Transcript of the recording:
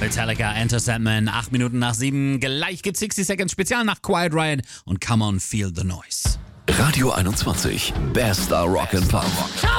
Metallica, Enter Sandman, 8 Minuten nach 7. Gleich gibt's 60 Seconds Spezial nach Quiet Riot und Come On Feel the Noise. Radio 21, bester Rock and Pop.